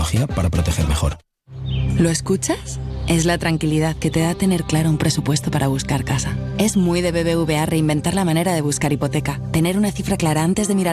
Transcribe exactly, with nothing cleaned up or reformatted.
tecnología para proteger mejor. ¿Lo escuchas? Es la tranquilidad que te da tener claro un presupuesto para buscar casa. Es muy de B B V A reinventar la manera de buscar hipoteca. Tener una cifra clara antes de mirar